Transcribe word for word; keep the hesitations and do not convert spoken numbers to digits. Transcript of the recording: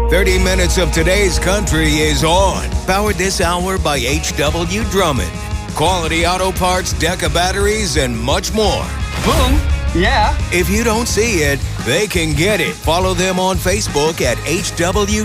thirty minutes of today's country is on. Powered this hour by H W Drummond. Quality auto parts, Deca batteries, and much more. Boom. Yeah. If you don't see it, they can get it. Follow them on Facebook at H W